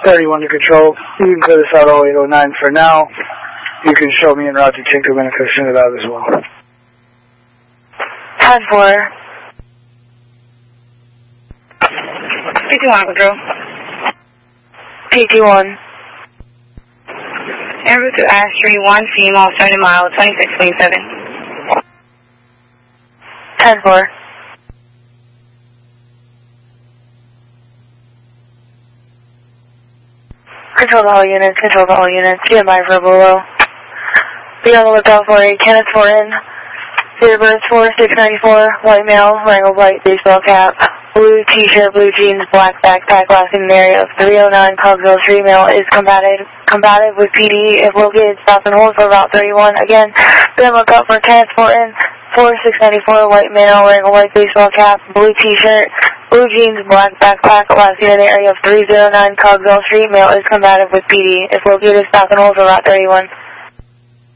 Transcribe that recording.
31 to control. You can clear this out 0809 for now. You can show me en route to take Domenico soon as well. 10-4. PT1 control. PT1. En route to Ashtree 1 female 70 miles 2627. 10-4. Control to all units, CMI for below. Be on the lookout for a Kenneth 4N, date of birth 4694, white male, wearing a white baseball cap, blue t-shirt, blue jeans, black backpack, last in an area of 309 Cogswell Street. Male is combative with PD. If located, stop and hold for Route 31. Again, be on the lookout for Kenneth 4N, 4694, white male, wearing a white baseball cap, blue t-shirt, blue jeans, black backpack, last year in the area of 309 Cogswell Street. Male is combative with PD. If located, stop and hold for Route 31.